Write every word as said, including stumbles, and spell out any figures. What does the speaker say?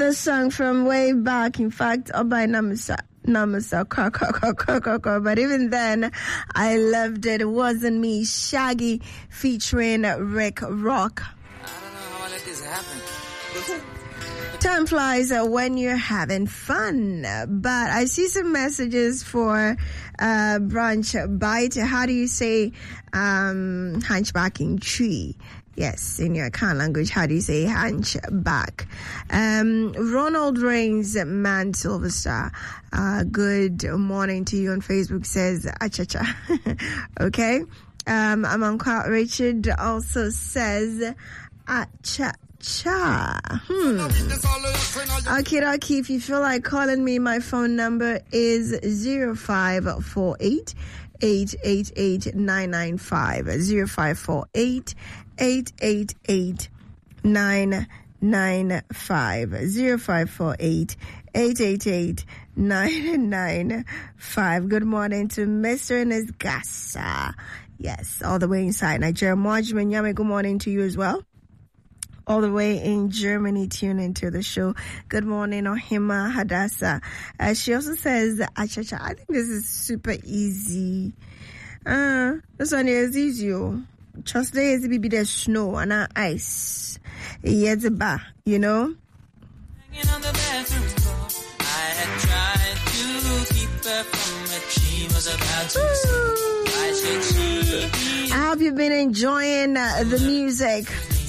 this song from way back. In fact, Obai Namusa. Namusa, ka, ka, ka, ka, ka, ka. But even then, I loved it. It wasn't me. Shaggy featuring Rick Rock. I don't know how I let this happen. Time flies uh, when you're having fun. But I see some messages for uh, Branch Bite. How do you say um, hunchbacking tree? Yes, in your Khan language, how do you say hunchback? Um, Ronald Rains, Man Silverstar, uh, good morning to you on Facebook, says achacha. Okay. Um, Amankwa Richard also says acha. Cha. Hmm. Okay, okay. If you feel like calling me, my phone number is zero five four eight, eight eight eight, nine nine five. zero five four eight, eight eight eight, nine nine five. zero five four eight, eight eight eight, nine nine five. Good morning to Mister Nisgasa. Yes, all the way inside Nigeria. Marjman Yame, good morning to you as well. All the way in Germany, tune into the show. Good morning, Ohima Hadassah. Uh, she also says, Achacha, I think this is super easy. Uh, this one is easy. Trust there is be the snow and ice. Yes, ba, you know? Hanging on the bathroom floor. I had tried to keep her from it. She was about to say, why should she? I hope you've been enjoying uh, the music.